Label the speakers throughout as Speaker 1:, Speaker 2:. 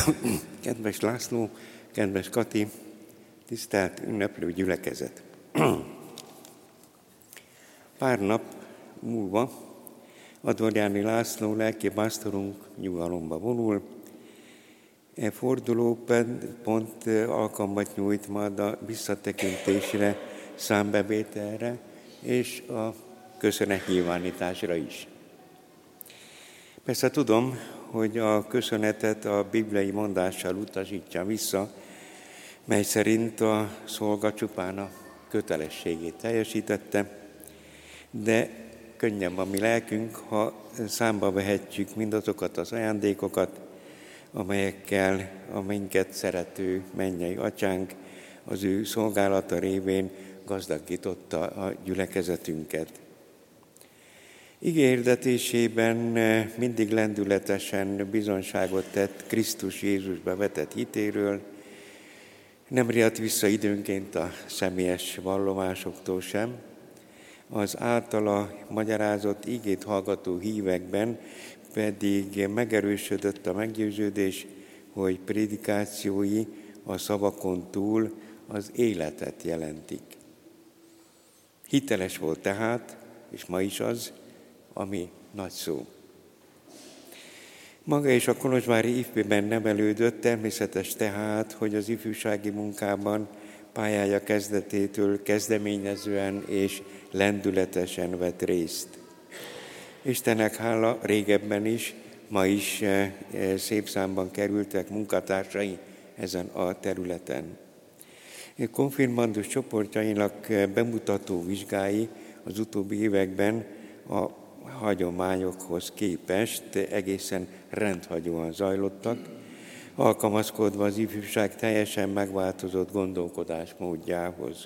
Speaker 1: Kedves László, kedves Kati, tisztelt ünneplő gyülekezet! Pár nap múlva Adorjáni László lelkipásztorunk nyugalomba vonul. E forduló pont alkalmat nyújt majd a visszatekintésre, számbevételre és a köszönetnyilvánításra is. Persze tudom, hogy a köszönetet a bibliai mondással utasítja vissza, mely szerint a szolga csupán a kötelességét teljesítette, de könnyebb a mi lelkünk, ha számba vehetjük mindazokat az ajándékokat, amelyekkel a minket szerető mennyei atyánk az ő szolgálata révén gazdagította a gyülekezetünket. Igéhirdetésében mindig lendületesen bizonyságot tett Krisztus Jézusba vetett hitéről, nem riadt vissza időnként a személyes vallomásoktól sem. Az általa magyarázott igét hallgató hívekben pedig megerősödött a meggyőződés, hogy prédikációi a szavakon túl az életet jelentik. Hiteles volt tehát, és ma is az, ami nagy szó. Maga is a kolozsvári ifjben nevelődött, természetes tehát, hogy az ifjúsági munkában pályája kezdetétől kezdeményezően és lendületesen vett részt. Istennek hála, régebben is, ma is szép számban kerültek munkatársai ezen a területen. Konfirmandus csoportjainak bemutató vizsgái az utóbbi években a hagyományokhoz képest egészen rendhagyóan zajlottak, alkalmazkodva az ifjúság teljesen megváltozott gondolkodásmódjához.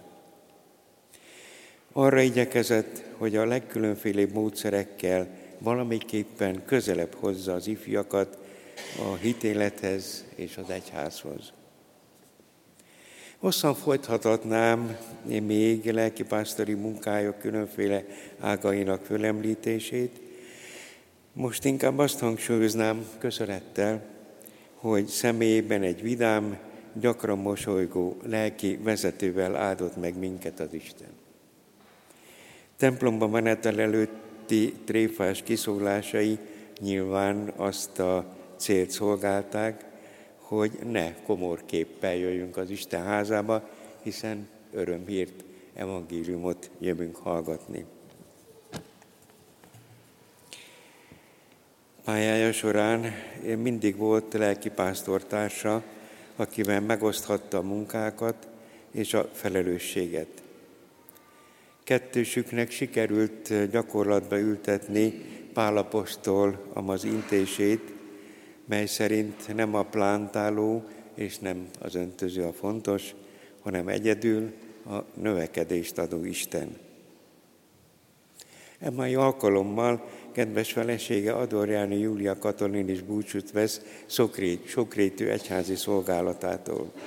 Speaker 1: Arra igyekezett, hogy a legkülönfélébb módszerekkel valamiképpen közelebb hozza az ifjakat a hitélethez és az egyházhoz. Hosszan folytathatnám még lelkipásztori munkája különféle ágainak fölemlítését. Most inkább azt hangsúlyoznám köszönettel, hogy személyében egy vidám, gyakran mosolygó lelki vezetővel áldott meg minket az Isten. Templomba menetel előtti tréfás kiszólásai nyilván azt a célt szolgálták, hogy ne komorképpel jöjjünk az Isten házába, hiszen örömhírt, evangéliumot jövünk hallgatni. Pályája során mindig volt lelkipásztortársa, akivel megoszthatta a munkákat és a felelősséget. Kettősüknek sikerült gyakorlatba ültetni Pál apostol amaz intését, mely szerint nem a plántáló és nem az öntöző a fontos, hanem egyedül a növekedést adó Isten. E mai alkalommal kedves felesége Adorjáni Júlia Katalin is búcsút vesz sokrétű egyházi szolgálatától.